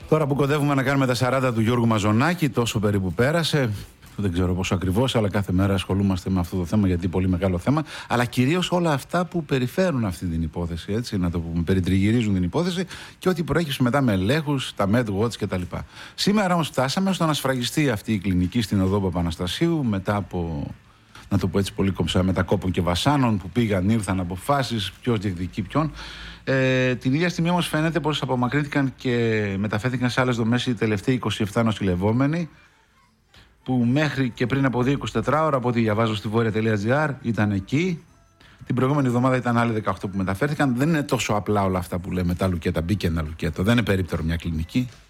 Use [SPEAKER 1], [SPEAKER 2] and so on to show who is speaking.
[SPEAKER 1] Τώρα που κοντεύουμε να κάνουμε τα 40 του Γιώργου Μαζονάκη, τόσο περίπου πέρασε. Δεν ξέρω πόσο ακριβώς, αλλά κάθε μέρα ασχολούμαστε με αυτό το θέμα, γιατί είναι πολύ μεγάλο θέμα. Αλλά κυρίως όλα αυτά που περιφέρουν αυτή την υπόθεση, έτσι, να το πούμε, περιτριγυρίζουν την υπόθεση και ό,τι προέχει μετά με ελέγχους, τα MedWatch κτλ. Σήμερα όμως φτάσαμε στο να σφραγιστεί αυτή η κλινική στην οδό Παπαναστασίου, μετά από, να το πω έτσι πολύ κομψά, μετακόπων και βασάνων που πήγαν, ήρθαν αποφάσεις, ποιος διεκδικεί ποιον. Την ίδια στιγμή όμως φαίνεται πως απομακρύνθηκαν και μεταφέρθηκαν σε άλλες δομές οι τελευταίοι 27 νοσηλευόμενοι, που μέχρι και πριν από 2-24 ώρα, από ό,τι διαβάζω στη Βόρεια.gr, ήταν εκεί. Την προηγούμενη εβδομάδα ήταν άλλοι 18 που μεταφέρθηκαν. Δεν είναι τόσο απλά όλα αυτά που λέμε, τα λουκέτα. Μπήκε ένα λουκέτο. Δεν είναι περίπτερο μια κλινική.